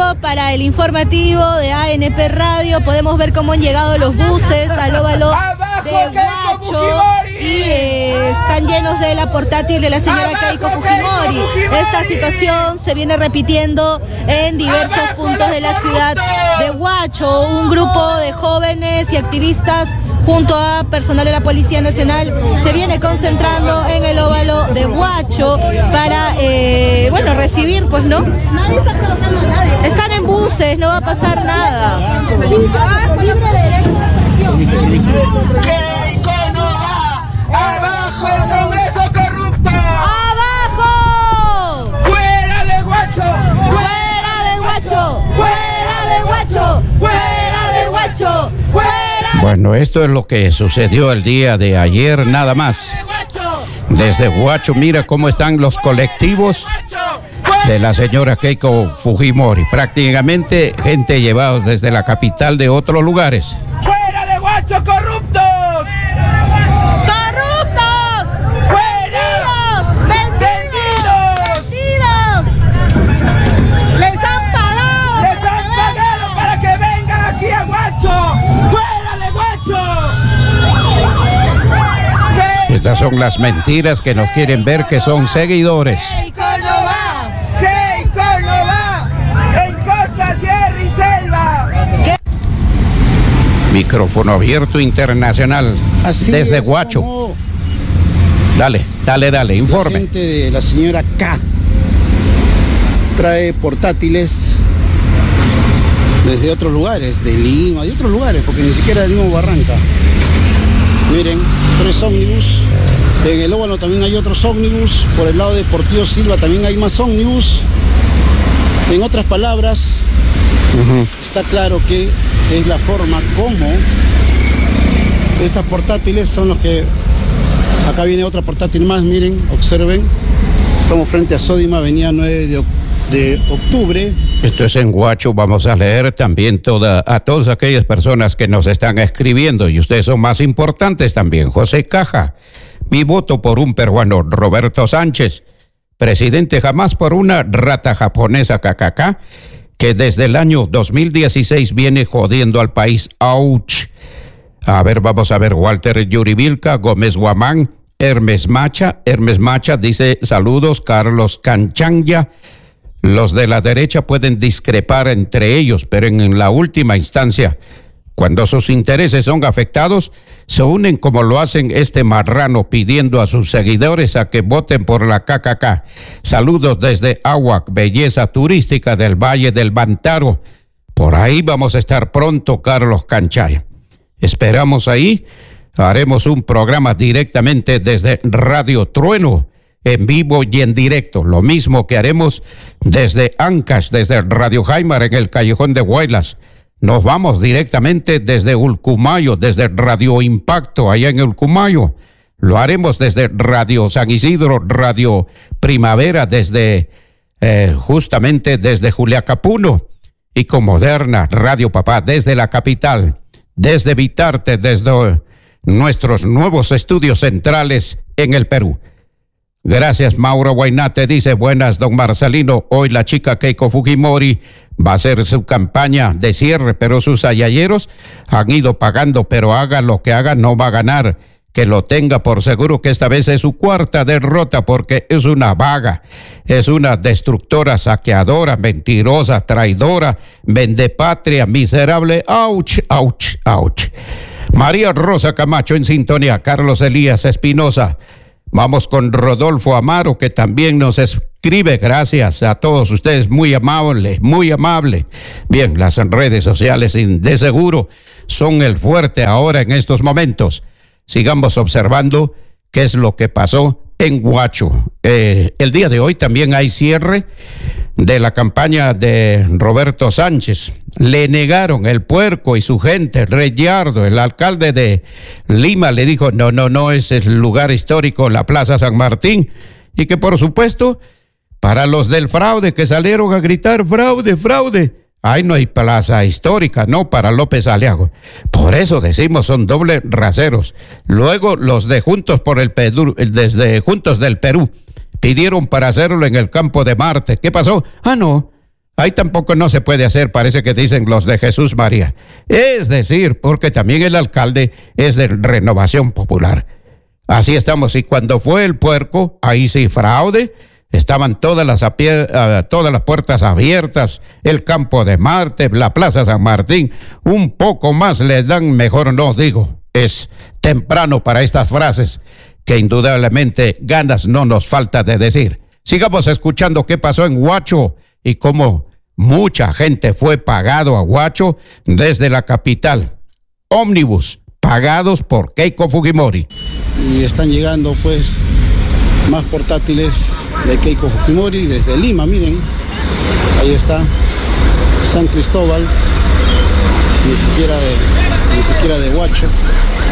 para el informativo de ANP Radio. Podemos ver cómo han llegado los buses al óvalo de Huacho y están llenos de la portátil de la señora Keiko Fujimori. Esta situación se viene repitiendo en diversos puntos de la ciudad de Huacho. Un grupo de jóvenes y activistas junto a personal de la Policía Nacional se viene concentrando en el óvalo de Huacho para, recibir, pues, ¿no? Nadie está provocando a nadie. Están en buses, no va a pasar nada. ¡Keiko no va! ¡Abajo el Congreso corrupto! ¡Abajo! ¡Fuera de Huacho! ¡Fuera de Huacho! ¡Fuera de Huacho! ¡Fuera de Huacho! ¡Fuera! Bueno, esto es lo que sucedió el día de ayer, nada más. Desde Huacho, mira cómo están los colectivos de la señora Keiko Fujimori. Prácticamente gente llevados desde la capital de otros lugares. ¡Fuera de Huacho, corruptos! ¡Corruptos! ¡Fuera! ¡Vendidos! ¡Les han pagado! ¡Les han pagado para que vengan aquí a Huacho! ¡Fuera de Huacho! Estas son las mentiras que nos quieren ver que son seguidores. ¡Keiko no va! ¡Keiko no va! ¡En Costa, Sierra y Selva! Micrófono abierto internacional. Así desde es, Huacho. Dale, informe. La gente de la señora K trae portátiles desde otros lugares, de Lima, de otros lugares, porque ni siquiera de Lima Barranca. Miren, 3 ómnibus. En el óvalo también hay otros ómnibus. Por el lado de Portillo Silva también hay más ómnibus. En otras palabras, está claro que es la forma como estas portátiles son los que... Acá viene otra portátil más, miren, observen. Estamos frente a Sódima, avenida 9 de octubre. Esto es en Huacho. Vamos a leer también a todas aquellas personas que nos están escribiendo, y ustedes son más importantes también. José Caja, mi voto por un peruano. Roberto Sánchez, presidente jamás por una rata japonesa KKK, que desde el año 2016 viene jodiendo al país. ¡Auch! A ver, vamos a ver. Walter Yuribilca, Gómez Guamán, Hermes Macha dice saludos. Carlos Canchanya, los de la derecha pueden discrepar entre ellos, pero en la última instancia, cuando sus intereses son afectados, se unen como lo hacen este marrano, pidiendo a sus seguidores a que voten por la KKK. Saludos desde Ahuac, belleza turística del Valle del Bantaro. Por ahí vamos a estar pronto, Carlos Canchaya. Esperamos ahí. Haremos un programa directamente desde Radio Trueno, en vivo y en directo. Lo mismo que haremos desde Ancash, desde Radio Jaimar en el Callejón de Huaylas. Nos vamos directamente desde Ulcumayo, desde Radio Impacto, allá en Ulcumayo. Lo haremos desde Radio San Isidro, Radio Primavera, desde justamente desde Juliacapuno. Y con Moderna, Radio Papá, desde la capital. Desde Vitarte, desde nuestros nuevos estudios centrales en el Perú. Gracias, Mauro Guainate dice, buenas, don Marcelino. Hoy la chica Keiko Fujimori va a hacer su campaña de cierre, pero sus ayayeros han ido pagando, pero haga lo que haga, no va a ganar. Que lo tenga por seguro que esta vez es su cuarta derrota, porque es una vaga, es una destructora, saqueadora, mentirosa, traidora, vendepatria, miserable. ¡Auch, auch, auch! María Rosa Camacho en sintonía. Carlos Elías Espinosa. Vamos con Rodolfo Amaro, que también nos escribe. Gracias a todos ustedes, muy amable, muy amable. Bien, las redes sociales de seguro son el fuerte ahora en estos momentos. Sigamos observando qué es lo que pasó en Huacho. El día de hoy también hay cierre de la campaña de Roberto Sánchez. Le negaron el puerco y su gente, Reyardo, el alcalde de Lima, le dijo, no, es el lugar histórico, la Plaza San Martín, y que por supuesto, para los del fraude que salieron a gritar, fraude, ahí no hay plaza histórica, no, para López Aliago. Por eso decimos, son doble raseros. Luego los de Juntos por el Perú, desde Juntos del Perú, pidieron para hacerlo en el Campo de Marte. ¿Qué pasó? No, Ahí tampoco no se puede hacer, parece que dicen los de Jesús María. Es decir, porque también el alcalde es de Renovación Popular. Así estamos. Y cuando fue el puerco, ahí sí fraude. Estaban todas las puertas abiertas, el Campo de Marte, la Plaza San Martín. Un poco más le dan, mejor no digo. Es temprano para estas frases que indudablemente ganas no nos falta de decir. Sigamos escuchando qué pasó en Huacho y cómo mucha gente fue pagado a Huacho desde la capital. Ómnibus pagados por Keiko Fujimori. Y están llegando pues más portátiles de Keiko Fujimori desde Lima, miren. Ahí está San Cristóbal, ni siquiera de Huacho.